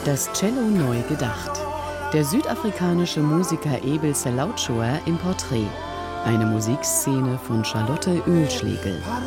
Das Cello neu gedacht. Der südafrikanische Musiker Abel Selautschouer im Porträt. Eine Musikszene von Charlotte Oehlschlegel.